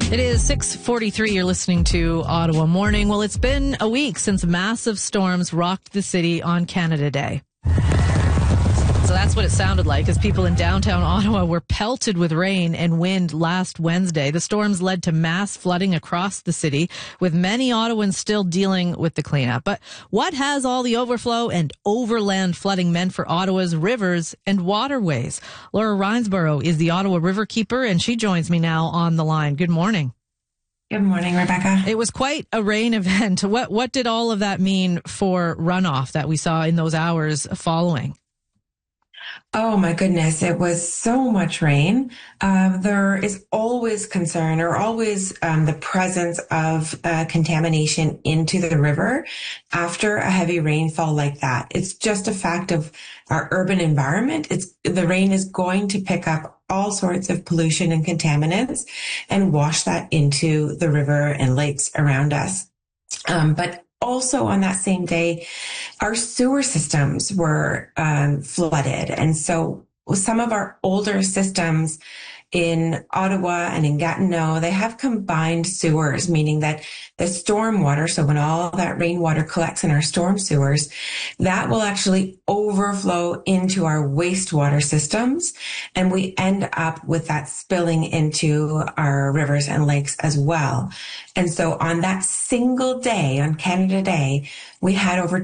It is 6:43. You're listening to Ottawa Morning. Well, it's been a week since massive storms rocked the city on Canada Day. So that's what it sounded like as people in downtown Ottawa were pelted with rain and wind last Wednesday. The storms led to mass flooding across the city, with many Ottawans still dealing with the cleanup. But what has all the overflow and overland flooding meant for Ottawa's rivers and waterways? Laura Rinesborough is the Ottawa Riverkeeper, and she joins me now on the line. Good morning. Good morning, Rebecca. It was quite a rain event. What did all of that mean for runoff that we saw in those hours following? Oh my goodness, it was so much rain. There is always concern or always the presence of contamination into the river after a heavy rainfall like that. It's just a fact of our urban environment. The rain is going to pick up all sorts of pollution and contaminants and wash that into the river and lakes around us. But also on that same day, our sewer systems were flooded. And so some of our older systems in Ottawa and in Gatineau, they have combined sewers, meaning that the storm water, so when all that rainwater collects in our storm sewers, that will actually overflow into our wastewater systems. And we end up with that spilling into our rivers and lakes as well. And so on that single day, on Canada Day, we had over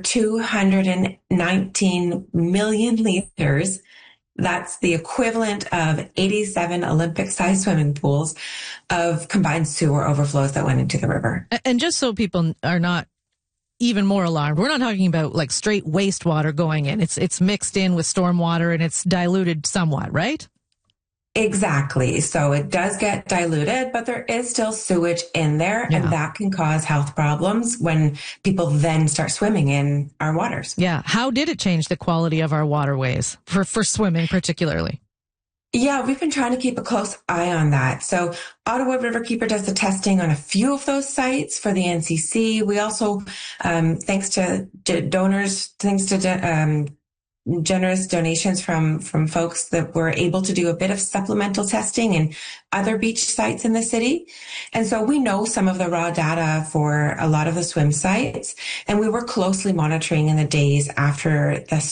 219 million liters. That's the equivalent of 87 Olympic-sized swimming pools of combined sewer overflows that went into the river. And just so people are not even more alarmed, we're not talking about like straight wastewater going in. It's mixed in with stormwater and it's diluted somewhat, right? Exactly. So it does get diluted, but there is still sewage in there, and that can cause health problems when people then start swimming in our waters. Yeah. How did it change the quality of our waterways for swimming particularly? Yeah, we've been trying to keep a close eye on that. So Ottawa Riverkeeper does the testing on a few of those sites for the NCC. We also, thanks to donors, generous donations from folks that were able to do a bit of supplemental testing in other beach sites in the city. And so we know some of the raw data for a lot of the swim sites, and we were closely monitoring in the days after the